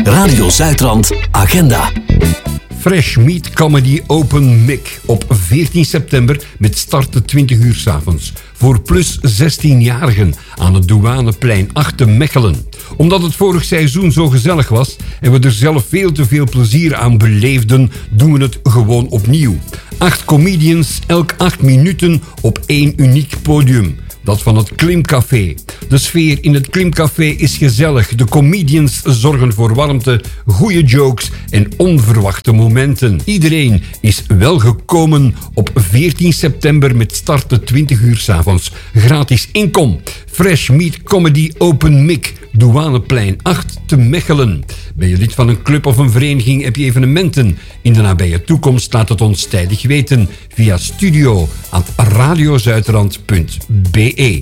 Radio Zuidrand Agenda. Fresh Meat Comedy Open Mic op 14 september met start 20 uur 's avonds. Voor plus 16-jarigen aan het Douaneplein 8 te Mechelen. Omdat het vorig seizoen zo gezellig was en we er zelf veel te veel plezier aan beleefden, doen we het gewoon opnieuw. 8 comedians, elk 8 minuten op 1 uniek podium. Dat van het Klimcafé. De sfeer in het Klimcafé is gezellig. De comedians zorgen voor warmte, goede jokes en onverwachte momenten. Iedereen is welgekomen op 14 september met start 20 uur 's avonds. Gratis inkom. Fresh Meat Comedy Open Mic. Douaneplein 8 te Mechelen. Ben je lid van een club of een vereniging? Heb je evenementen in de nabije toekomst? Laat het ons tijdig weten via studio@radiozuiderland.be.